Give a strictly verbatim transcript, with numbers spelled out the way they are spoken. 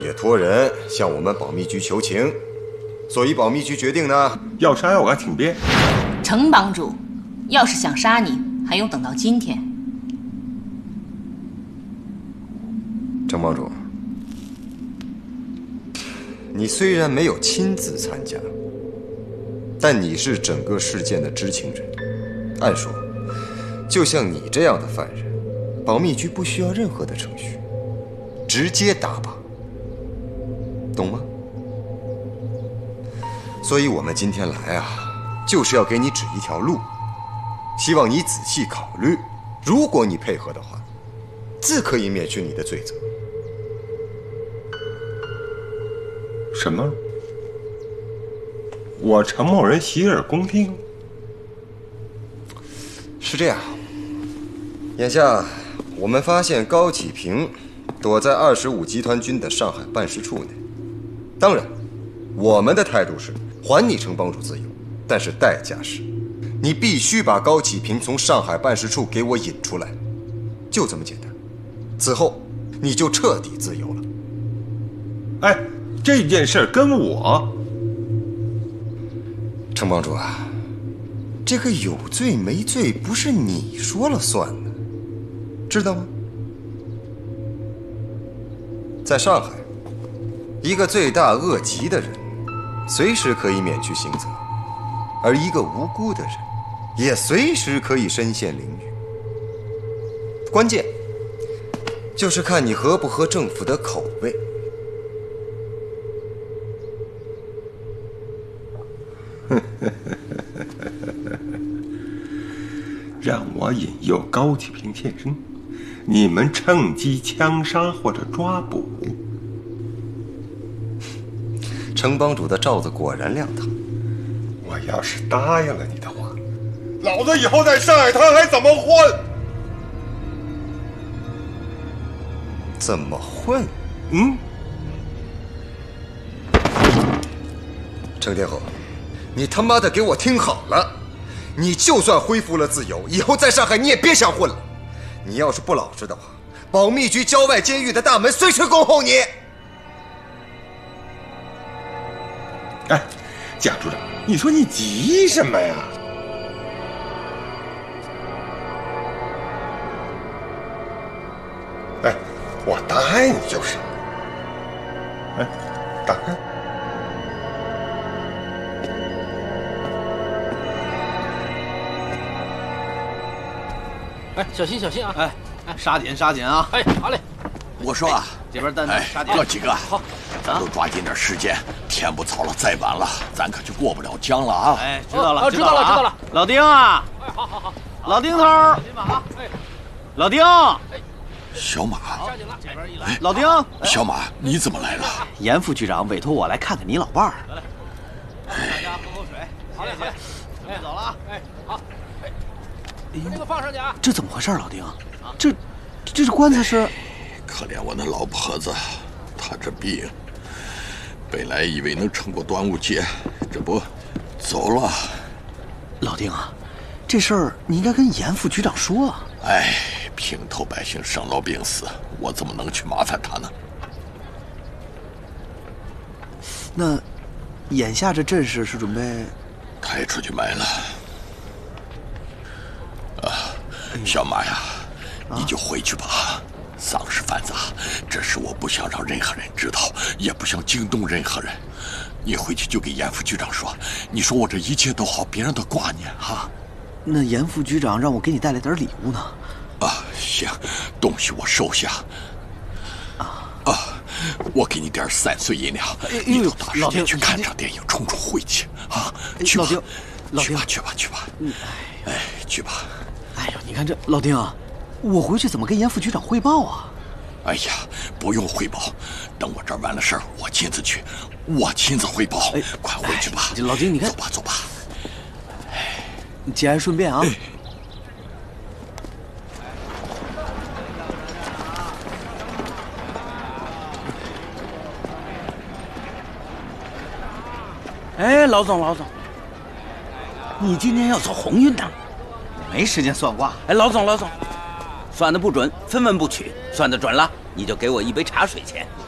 也托人向我们保密局求情，所以保密局决定呢， 要杀我挺辩。 程帮主，要是想杀你，还用等到今天？ 程帮主，你虽然没有亲自参加，但你是整个事件的知情人。按说，就像你这样的犯人，保密局不需要任何的程序，直接打靶，懂吗？所以我们今天来啊，就是要给你指一条路，希望你仔细考虑。如果你配合的话，自可以免去你的罪责。 什么？我程某人洗耳恭听？ 是这样，眼下我们发现高启平躲在二十五集团军的上海办事处内。当然，我们的态度是还你程帮主自由，但是代价是，你必须把高启平从上海办事处给我引出来，就这么简单。此后，你就彻底自由了。 哎，这件事跟我， 程帮主啊，这个有罪没罪不是你说了算的，知道吗？在上海，一个罪大恶极的人，随时可以免去刑责，而一个无辜的人，也随时可以身陷囹圄。关键就是看你合不合政府的口味。 让我引诱高启平现身，你们趁机枪杀或者抓捕。 程帮主的罩子果然亮堂。 我要是答应了你的话，老子以后在上海滩还怎么混？ 怎么混？ 嗯？ 程天侯，你他妈的给我听好了！你就算恢复了自由，以后在上海你也别想混了。你要是不老实的话，保密局郊外监狱的大门随时恭候你。 哎，贾处长，你说你急什么呀？哎，我答应你就是。哎，打开。 哎，小心小心啊！哎哎，杀紧杀紧啊！哎，好嘞。 我说啊， 这边蛋蛋杀紧。 哥几个， 好， 咱都抓紧点时间，天不早了，再晚了，咱可就过不了江了啊！ 哎，知道了， 知道了，知道了。 老丁啊！ 哎，好好好， 老丁头。 小心吧啊！哎， 老丁。 小马， 杀紧了，这边一来。 老丁， 小马，你怎么来了？ 严副局长委托我来看看你老伴儿。 得嘞，大家喝口水。好嘞，好嘞。哎，走了啊！哎，好。哎，把这个放上去啊！ 这怎么回事，老丁？这，这是棺材是？ 可怜我那老婆子，她这病，本来以为能撑过端午节，这不，走了。 老丁啊，这事儿你应该跟严副局长说啊。 哎，平头百姓生老病死，我怎么能去麻烦他呢？ 那，眼下这阵势是准备？ 抬出去埋了。啊，小马呀，你就回去吧。丧事犯杂，这事我不想让任何人知道，也不想惊动任何人。你回去就给严副局长说，你说我这一切都好，别让他挂念哈。 那严副局长让我给你带来点礼物呢。 啊，行，东西我收下。啊啊，我给你点三岁银两，你到大时间去看场电影，冲冲晦气啊！去吧，去吧，去吧，去吧。哎，去吧。 哎呦，你看这老丁啊，我回去怎么跟严副局长汇报啊？ 哎呀，不用汇报，等我这儿完了事儿，我亲自去，我亲自汇报。哎，快回去吧。 老丁，你看， 走吧，走吧。 哎，节哀顺变啊。哎，老总，老总，你今天要走鸿运堂？ 没时间算卦。 哎，老总，老总， 算的不准，分文不取；算的准了，你就给我一杯茶水钱。